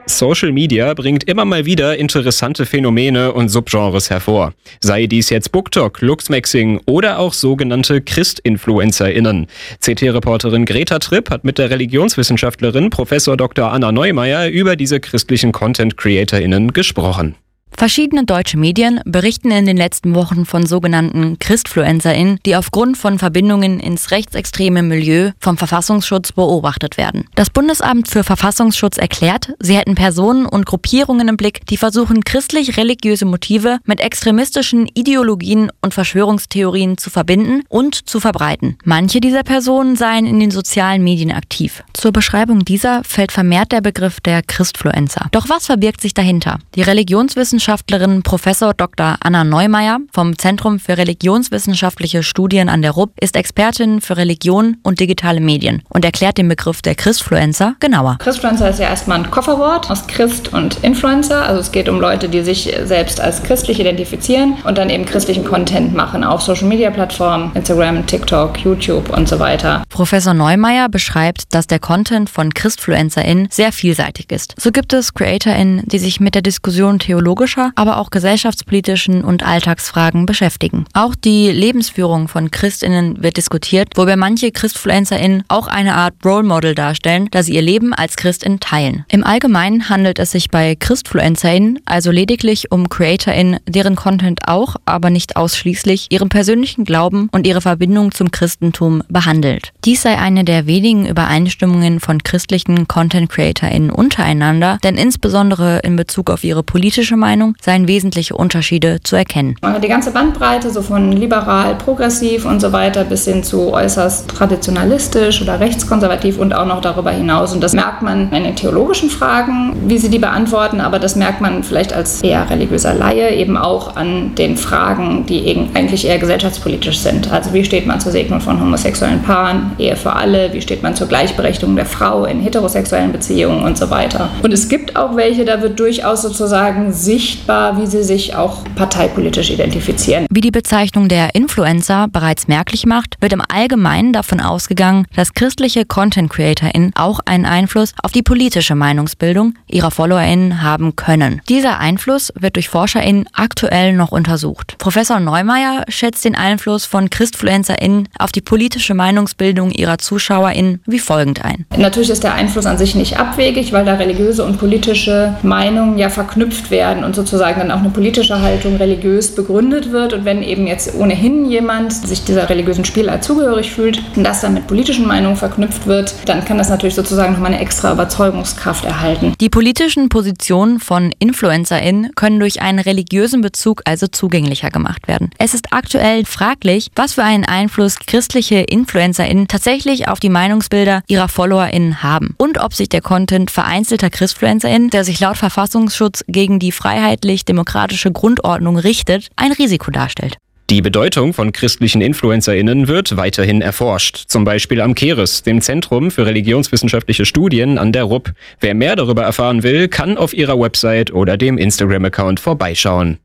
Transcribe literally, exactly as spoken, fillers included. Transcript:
Social Media bringt immer mal wieder interessante Phänomene und Subgenres hervor. Sei dies jetzt BookTok, Luxmaxing oder auch sogenannte Christ-InfluencerInnen. C T-Reporterin Greta Tripp hat mit der Religionswissenschaftlerin Professor Doktor Anna Neumeier über diese christlichen Content-CreatorInnen gesprochen. Verschiedene deutsche Medien berichten in den letzten Wochen von sogenannten ChristfluencerInnen, die aufgrund von Verbindungen ins rechtsextreme Milieu vom Verfassungsschutz beobachtet werden. Das Bundesamt für Verfassungsschutz erklärt, sie hätten Personen und Gruppierungen im Blick, die versuchen, christlich-religiöse Motive mit extremistischen Ideologien und Verschwörungstheorien zu verbinden und zu verbreiten. Manche dieser Personen seien in den sozialen Medien aktiv. Zur Beschreibung dieser fällt vermehrt der Begriff der Christfluencer. Doch was verbirgt sich dahinter? Die Religionswissenschaftlerin Professor Doktor Anna Neumeier vom Zentrum für religionswissenschaftliche Studien an der R U B ist Expertin für Religion und digitale Medien und erklärt den Begriff der Christfluencer genauer. Christfluencer ist ja erstmal ein Kofferwort aus Christ und Influencer. Also es geht um Leute, die sich selbst als christlich identifizieren und dann eben christlichen Content machen auf Social-Media-Plattformen, Instagram, TikTok, YouTube und so weiter. Professor Neumeier beschreibt, dass der Content von ChristfluencerInnen sehr vielseitig ist. So gibt es CreatorInnen, die sich mit der Diskussion theologischer, aber auch gesellschaftspolitischen und Alltagsfragen beschäftigen. Auch die Lebensführung von ChristInnen wird diskutiert, wobei manche ChristfluencerInnen auch eine Art Role Model darstellen, da sie ihr Leben als Christin teilen. Im Allgemeinen handelt es sich bei ChristfluencerInnen also lediglich um CreatorInnen, deren Content auch, aber nicht ausschließlich, ihren persönlichen Glauben und ihre Verbindung zum Christentum behandelt. Dies sei eine der wenigen Übereinstimmungen von christlichen Content-CreatorInnen untereinander, denn insbesondere in Bezug auf ihre politische Meinung seien wesentliche Unterschiede zu erkennen. Die ganze Bandbreite, so von liberal, progressiv und so weiter bis hin zu äußerst traditionalistisch oder rechtskonservativ und auch noch darüber hinaus. Und das merkt man in den theologischen Fragen, wie sie die beantworten, aber das merkt man vielleicht als eher religiöser Laie eben auch an den Fragen, die eben eigentlich eher gesellschaftspolitisch sind. Also wie steht man zur Segnung von homosexuellen Paaren, Ehe für alle, wie steht man zur Gleichberechtigung der Frau in heterosexuellen Beziehungen und so weiter. Und es gibt auch welche, da wird durchaus sozusagen sichtbar, wie sie sich auch parteipolitisch identifizieren. Wie die Bezeichnung der Influencer bereits merklich macht, wird im Allgemeinen davon ausgegangen, dass christliche Content-CreatorInnen auch einen Einfluss auf die politische Meinungsbildung ihrer FollowerInnen haben können. Dieser Einfluss wird durch ForscherInnen aktuell noch untersucht. Professor Neumeier schätzt den Einfluss von ChristfluencerInnen auf die politische Meinungsbildung ihrer ZuschauerInnen wie folgend ein. Natürlich ist der Einfluss an sich nicht abwegig, weil da religiöse und politische Meinungen ja verknüpft werden und sozusagen dann auch eine politische Haltung religiös begründet wird. Und wenn eben jetzt ohnehin jemand sich dieser religiösen Spielart zugehörig fühlt und das dann mit politischen Meinungen verknüpft wird, dann kann das natürlich sozusagen nochmal eine extra Überzeugungskraft erhalten. Die politischen Positionen von InfluencerInnen können durch einen religiösen Bezug also zugänglicher gemacht werden. Es ist aktuell fraglich, was für einen Einfluss christliche InfluencerInnen tatsächlich auf die Meinungsbilder ihrer FollowerInnen haben und ob sich der Content vereinzelter ChristfluencerInnen, der sich laut Verfassungsschutz gegen die freiheitlich-demokratische Grundordnung richtet, ein Risiko darstellt. Die Bedeutung von christlichen InfluencerInnen wird weiterhin erforscht, zum Beispiel am CERES, dem Zentrum für religionswissenschaftliche Studien an der R U B. Wer mehr darüber erfahren will, kann auf ihrer Website oder dem Instagram-Account vorbeischauen.